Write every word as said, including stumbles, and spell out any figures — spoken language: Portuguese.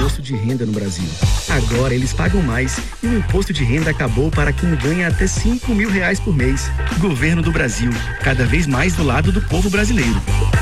imposto de renda no Brasil. Agora eles pagam mais e o imposto de renda acabou para quem ganha até cinco mil reais por mês. Governo do Brasil, cada vez mais do lado do povo brasileiro.